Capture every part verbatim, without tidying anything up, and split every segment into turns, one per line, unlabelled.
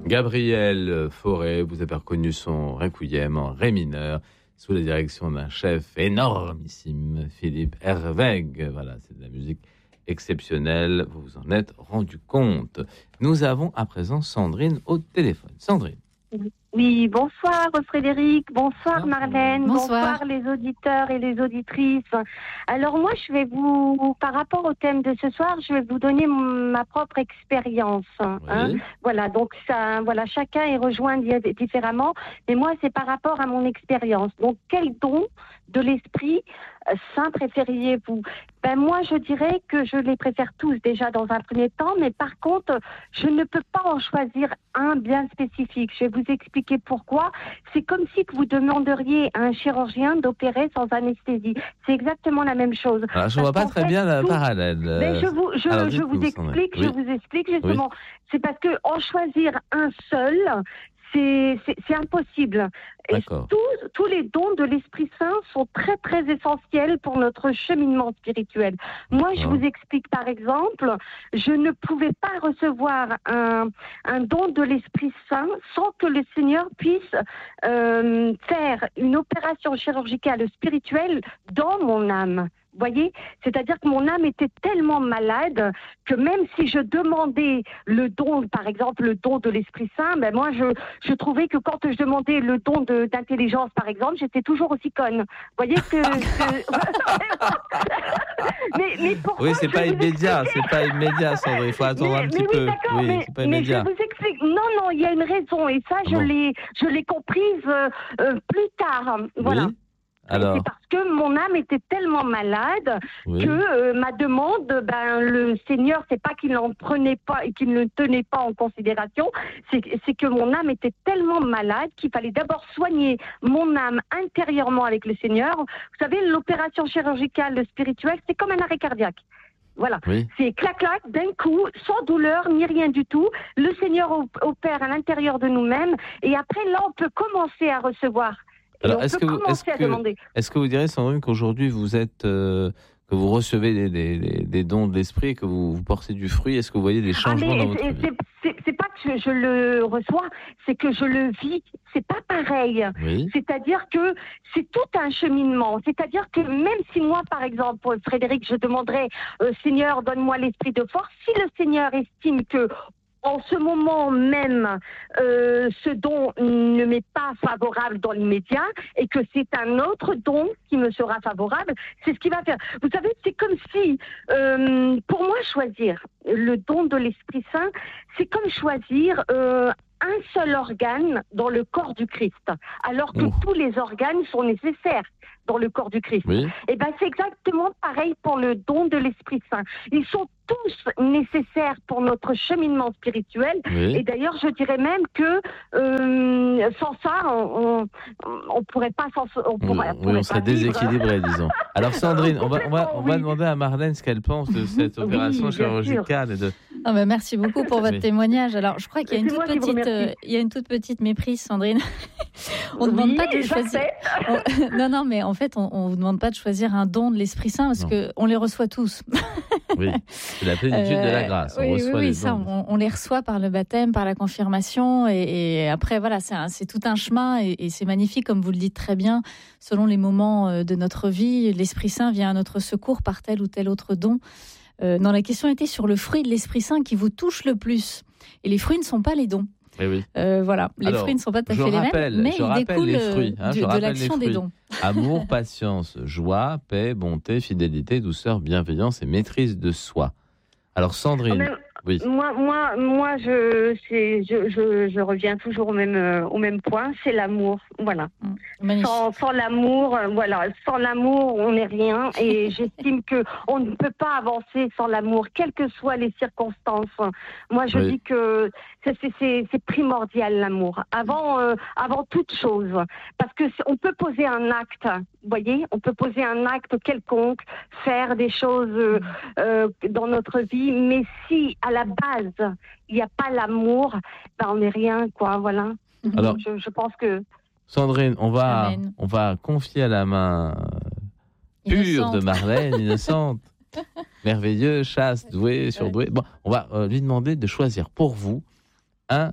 Gabriel Fauré, vous avez reconnu son requiem en ré mineur, sous la direction d'un chef énormissime, Philippe Herweg. Voilà, c'est de la musique exceptionnelle, vous vous en êtes rendu compte. Nous avons à présent Sandrine au téléphone. Sandrine.
Oui, bonsoir Frédéric, bonsoir Marlène,
bonsoir.
bonsoir les auditeurs et les auditrices. Alors moi, je vais vous, par rapport au thème de ce soir, je vais vous donner ma propre expérience. Hein.
Oui.
Voilà, donc ça, voilà, chacun est rejoint différemment, mais moi, c'est par rapport à mon expérience. Donc, quel don de l'Esprit Saint préfériez-vous? Ben moi, je dirais que je les préfère tous déjà dans un premier temps, mais par contre, je ne peux pas en choisir un bien spécifique. Je vais vous expliquer pourquoi. C'est comme si que vous demanderiez à un chirurgien d'opérer sans anesthésie. C'est exactement la même chose.
Alors, je ne vois pas très fait, bien le tout... parallèle.
Ben je vous, je, Alors, je vous explique, oui. je vous explique justement. Oui. C'est parce que en choisir un seul, c'est, c'est, c'est impossible. Et tous, tous les dons de l'Esprit Saint sont très, très essentiels pour notre cheminement spirituel. Moi, je vous explique par exemple, je ne pouvais pas recevoir un, un don de l'Esprit Saint sans que le Seigneur puisse euh, faire une opération chirurgicale spirituelle dans mon âme. Vous voyez, c'est-à-dire que mon âme était tellement malade que même si je demandais le don, par exemple le don de l'Esprit Saint, ben moi je, je trouvais que quand je demandais le don de, d'intelligence, par exemple, j'étais toujours aussi conne. Vous voyez que... que... mais, mais pourquoi
oui, c'est pas immédiat, c'est pas immédiat, Sandra, il faut attendre
mais,
un petit
mais
peu.
Oui, d'accord,
oui,
mais,
c'est pas immédiat.
Mais je vous explique, non, non, il y a une raison, et ça, je,
bon.
l'ai, je l'ai comprise euh, euh, plus tard. Voilà.
Oui. Alors...
C'est parce que mon âme était tellement malade oui. que euh, ma demande, ben le Seigneur, c'est pas qu'il n'en prenait pas et qu'il ne tenait pas en considération, c'est, c'est que mon âme était tellement malade qu'il fallait d'abord soigner mon âme intérieurement avec le Seigneur. Vous savez, l'opération chirurgicale spirituelle, c'est comme un arrêt cardiaque. Voilà, oui. C'est clac-clac, d'un coup, sans douleur, ni rien du tout. Le Seigneur opère à l'intérieur de nous-mêmes et après, là, on peut commencer à recevoir.
Alors, est-ce que, vous, est-ce, que, est-ce que vous direz, Sandrine, qu'aujourd'hui, vous êtes, euh, que vous recevez des, des, des dons de l'esprit, que vous, vous portez du fruit, est-ce que vous voyez des changements ah, dans votre
c'est,
vie?
c'est, c'est, c'est pas que je, je le reçois, c'est que je le vis. C'est pas pareil.
Oui.
C'est-à-dire que c'est tout un cheminement. C'est-à-dire que même si moi, par exemple, Frédéric, je demanderais, euh, Seigneur, donne-moi l'esprit de force, si le Seigneur estime que en ce moment même, euh, ce don ne m'est pas favorable dans l'immédiat et que c'est un autre don qui me sera favorable, c'est ce qui va faire. Vous savez, c'est comme si, euh, pour moi, choisir le don de l'Esprit Saint, c'est comme choisir euh, un seul organe dans le corps du Christ, alors que oh. tous les organes sont nécessaires dans le corps du Christ.
Oui.
Et ben c'est exactement pareil pour le don de l'Esprit Saint. Ils sont tous nécessaires pour notre cheminement spirituel.
Oui.
Et d'ailleurs, je dirais même que euh, sans ça, on, on, on pourrait pas s'en. On pourrait,
oui, on serait déséquilibré, disons. Alors Sandrine, on va, on va, on va oui. demander à Marlène ce qu'elle pense de cette opération oui, chirurgicale et de.
Ah bah merci beaucoup pour votre oui. témoignage. Alors, je crois qu'il y a une toute petite, euh, il y a une toute petite méprise, Sandrine. on ne oui, demande pas de choisir. On... non, non, mais en fait, on ne vous demande pas de choisir un don de l'Esprit Saint parce que on les reçoit tous.
oui, c'est la plénitude euh, de la grâce. On
oui,
reçoit
oui,
les
ça,
dons.
On, on les reçoit par le baptême, par la confirmation, et, et après, voilà, c'est, un, c'est tout un chemin et, et c'est magnifique, comme vous le dites très bien, selon les moments de notre vie, l'Esprit Saint vient à notre secours par tel ou tel autre don. Euh, non, la question était sur le fruit de l'Esprit Saint qui vous touche le plus. Et les fruits ne sont pas les dons.
Eh oui.
euh, voilà, les
Alors,
fruits ne sont pas tout à fait
rappelle,
les mêmes, mais ils découlent
les fruits, hein,
du, de l'action des dons.
Amour, patience, joie, paix, bonté, fidélité, douceur, bienveillance et maîtrise de soi. Alors Sandrine,
même,
oui.
Moi, moi, moi, je, c'est, je, je, je reviens toujours au même, euh, au même point, c'est l'amour, voilà. Mmh. Sans, sans l'amour, euh, voilà, sans l'amour, on n'est rien. Et j'estime que on ne peut pas avancer sans l'amour, quelles que soient les circonstances. Moi, je oui. dis que c'est, c'est, c'est, c'est primordial l'amour, avant, euh, avant toute chose, parce que on peut poser un acte. Vous voyez, on peut poser un acte quelconque, faire des choses euh, euh, dans notre vie, mais si à la base il n'y a pas l'amour, ben on n'est rien, quoi. Voilà.
Alors,
je, je pense que
Sandrine, on va, on va confier à la main pure innocente. de Marlène, innocente, merveilleuse, chaste, douée, surdouée. Bon, on va euh, lui demander de choisir pour vous un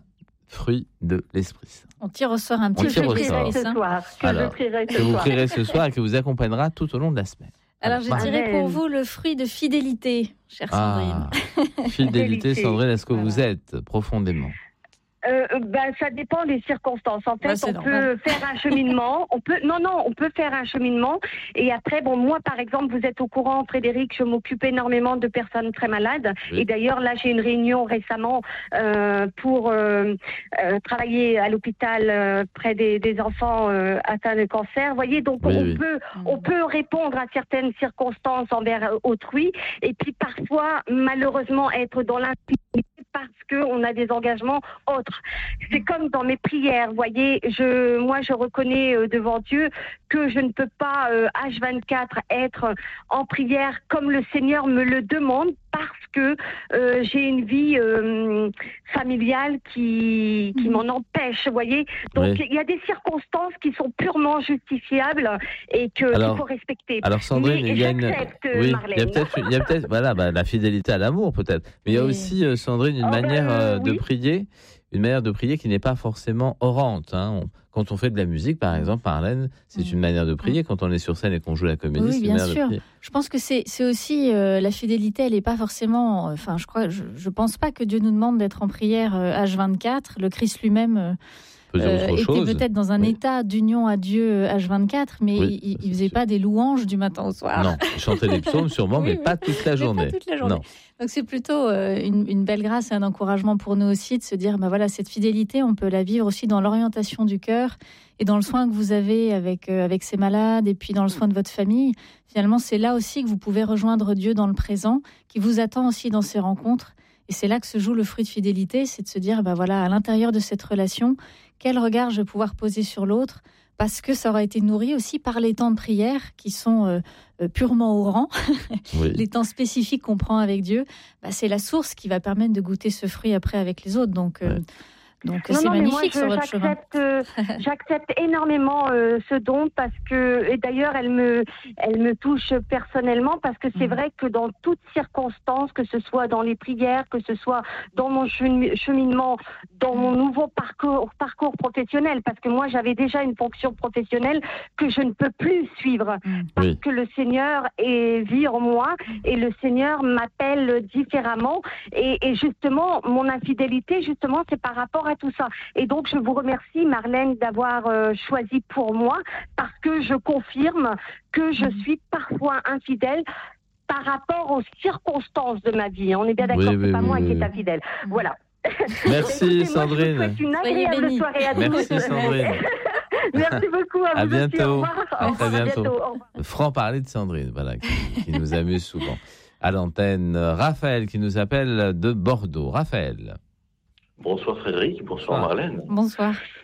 fruit de l'Esprit Saint.
On tire au sort un petit
fruit
de l'Esprit Saint. Que
Alors,
je prierai ce
que vous
soir.
prierez ce soir et que vous accompagnera tout au long de la semaine.
Alors, je dirais pour vous le fruit de fidélité, chère Sandrine.
Ah, fidélité, Sandrine, est-ce que voilà. vous êtes profondément ?
Euh, ben, ça dépend des circonstances. En fait,
ouais,
on
normal.
peut faire un cheminement. On peut, non, non, on peut faire un cheminement. Et après, bon, moi, par exemple, vous êtes au courant, Frédéric, je m'occupe énormément de personnes très malades. Oui. Et d'ailleurs, là, j'ai une réunion récemment euh, pour euh, euh, travailler à l'hôpital euh, près des, des enfants euh, atteints de cancer. Vous voyez, donc oui, on oui. peut, on peut répondre à certaines circonstances envers autrui. Et puis parfois, malheureusement, être dans l'impunité parce qu'on a des engagements autres. C'est comme dans mes prières, vous voyez, je, moi je reconnais euh, devant Dieu que je ne peux pas euh, H vingt-quatre être en prière comme le Seigneur me le demande parce que euh, j'ai une vie euh, familiale qui, qui mmh. m'en empêche, vous voyez. Donc il oui. y a des circonstances qui sont purement justifiables et que, alors, qu'il faut respecter.
Alors Sandrine,
mais
il y a une... Oui,
Marlène.
il y a peut-être, il y a peut-être voilà, bah, la fidélité à l'amour peut-être. Mais il y a oui. aussi, euh, Sandrine, une oh manière euh, de oui. prier, une manière de prier qui n'est pas forcément orante. Hein. On, quand on fait de la musique, par exemple, Marlène, c'est mmh. une manière de prier. Quand on est sur scène et qu'on joue la comédie,
oui,
c'est une
bien
manière
sûr.
de prier.
Je pense que c'est, c'est aussi euh, la fidélité. Elle n'est pas forcément. Enfin, je crois, je, je pense pas que Dieu nous demande d'être en prière euh, H vingt-quatre. Le Christ lui-même. Euh, Euh, était chose. peut-être dans un oui. état d'union à Dieu H vingt-quatre, mais oui, il ne faisait sûr. pas des louanges du matin au soir.
Non, il chantait des psaumes sûrement, oui, mais, oui. Pas toute la journée.
Pas toute la journée. Non. Donc c'est plutôt euh, une, une belle grâce et un encouragement pour nous aussi de se dire, bah voilà, cette fidélité, on peut la vivre aussi dans l'orientation du cœur et dans le soin que vous avez avec, euh, avec ces malades et puis dans le soin de votre famille. Finalement, c'est là aussi que vous pouvez rejoindre Dieu dans le présent, qui vous attend aussi dans ces rencontres. Et c'est là que se joue le fruit de fidélité, c'est de se dire, bah voilà, à l'intérieur de cette relation, quel regard je vais pouvoir poser sur l'autre, parce que ça aura été nourri aussi par les temps de prière qui sont euh, euh, purement au rang, oui. les temps spécifiques qu'on prend avec Dieu. Bah, c'est la source qui va permettre de goûter ce fruit après avec les autres. Donc, euh, ouais. Donc non, c'est non, magnifique moi, je, sur votre chemin.
Euh, j'accepte énormément euh, ce don parce que, et d'ailleurs, elle me, elle me touche personnellement parce que c'est mmh. vrai que dans toutes circonstances, que ce soit dans les prières, que ce soit dans mon cheminement, dans mon nouveau parcours, parcours professionnel, parce que moi, j'avais déjà une fonction professionnelle que je ne peux plus suivre mmh. parce oui. que le Seigneur est, vit en moi et le Seigneur m'appelle différemment. Et, et justement, mon infidélité, justement, c'est par rapport à tout ça. Et donc, je vous remercie, Marlène, d'avoir euh, choisi pour moi, parce que je confirme que je suis parfois infidèle par rapport aux circonstances de ma vie. On est bien d'accord, oui, c'est oui, pas oui, moi oui. qui est infidèle. Voilà.
Merci, écoutez, Sandrine.
Moi, je vous souhaite une agréable soirée à tous.
Merci, Sandrine.
Merci beaucoup. À,
à
vous
bientôt.
Aussi. Au revoir.
À
Au
très
revoir.
bientôt.
bientôt.
Franc parler de Sandrine, voilà, qui, qui nous amuse souvent. À l'antenne, Raphaël qui nous appelle de Bordeaux. Raphaël.
Bonsoir Frédéric, bonsoir
ah.
Marlène.
Bonsoir.